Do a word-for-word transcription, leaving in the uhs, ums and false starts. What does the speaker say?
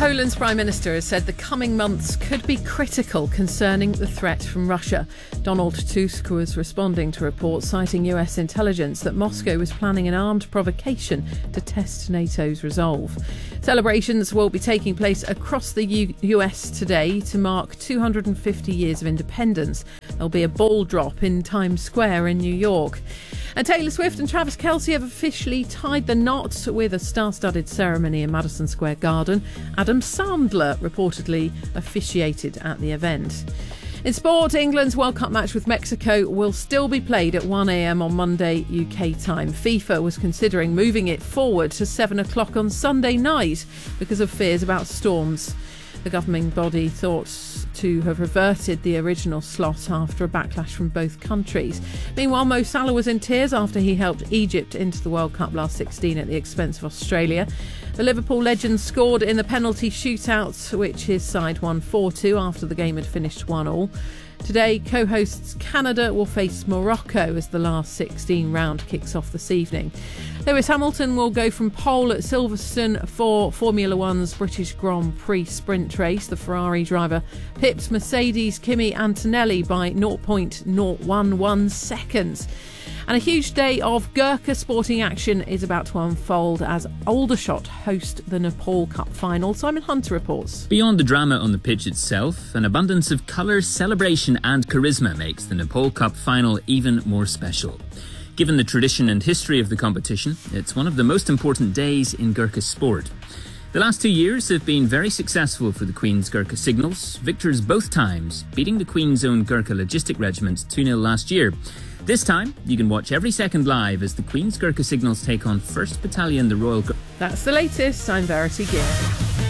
Poland's Prime Minister has said the coming months could be critical concerning the threat from Russia. Donald Tusk was responding to reports citing U S intelligence that Moscow was planning an armed provocation to test NATO's resolve. Celebrations will be taking place across the U- US today to mark two hundred fifty years of independence. There'll be a ball drop in Times Square in New York. And Taylor Swift and Travis Kelce have officially tied the knot with a star-studded ceremony in Madison Square Garden. Adam Sandler reportedly officiated at the event. In sport, England's World Cup match with Mexico will still be played at one a.m. on Monday U K time. FIFA was considering moving it forward to seven o'clock on Sunday night because of fears about storms. The governing body thought to have reverted the original slot after a backlash from both countries. Meanwhile, Mo Salah was in tears after he helped Egypt into the World Cup last sixteen at the expense of Australia. The Liverpool legend scored in the penalty shootout, which his side won four two after the game had finished one all. Today, co-hosts Canada will face Morocco as the last sixteen round kicks off this evening. Lewis Hamilton will go from pole at Silverstone for Formula One's British Grand Prix sprint race. The Ferrari driver pipped Mercedes' Kimi Antonelli by zero point zero one one seconds. And a huge day of Gurkha sporting action is about to unfold as Aldershot host the Nepal Cup final. Simon Hunter reports. Beyond the drama on the pitch itself, an abundance of colour, celebration and charisma makes the Nepal Cup final even more special. Given the tradition and history of the competition, it's one of the most important days in Gurkha sport. The last two years have been very successful for the Queen's Gurkha Signals, victors both times, beating the Queen's own Gurkha Logistic Regiment two nil last year. This time, you can watch every second live as the Queen's Gurkha Signals take on first Battalion, the Royal Gurkha. That's the latest. I'm Verity Gill.